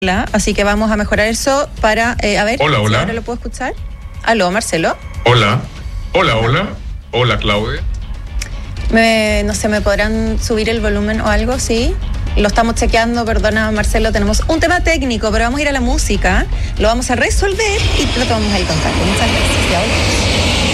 Así que vamos a mejorar eso para, a ver, hola, si hola. ahora lo puedo escuchar. Aló, Marcelo. Hola, hola, Claudia. No sé, ¿me podrán subir el volumen o algo? Sí, lo estamos chequeando, perdona Marcelo, tenemos un tema técnico, pero vamos a ir a la música, lo vamos a resolver y retomamos el contacto. Muchas gracias, ya volvemos.